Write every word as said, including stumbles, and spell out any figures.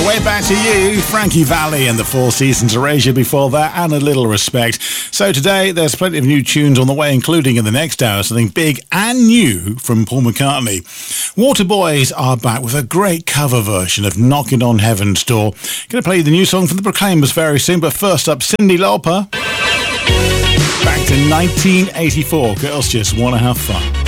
way back to you, Frankie Valli and the Four Seasons Erasure before that, and A Little Respect. So today, there's plenty of new tunes on the way, including in the next hour, something big and new from Paul McCartney. Waterboys are back with a great cover version of Knocking on Heaven's Door. Going to play you the new song from the Proclaimers very soon, but first up, Cyndi Lauper. Back to nineteen eighty-four, Girls Just Wanna Have Fun.